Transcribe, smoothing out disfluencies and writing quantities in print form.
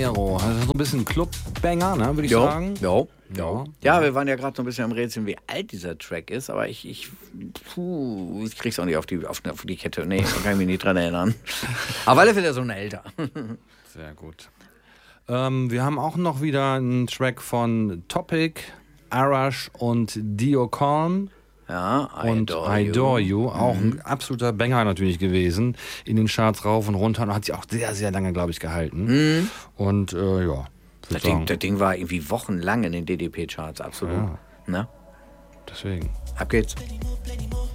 Janeiro. Also so ein bisschen Club-Banger, ne, würde ich sagen. Ja, wir waren ja gerade so ein bisschen am Rätseln, wie alt dieser Track ist, aber ich krieg's auch nicht auf die Kette. Nee, da kann ich mich nicht dran erinnern. Aber alle wird er so ein älter. Sehr gut. Wir haben auch noch wieder einen Track von Topic, Arash und Dio Calm. Ja, und I Adore You. Auch ein absoluter Banger natürlich gewesen. In den Charts rauf und runter. Und hat sich auch sehr, sehr lange, glaube ich, gehalten. Und ja. Das Ding war irgendwie wochenlang in den DDP-Charts, absolut. Ja. Na? Deswegen. Ab geht's.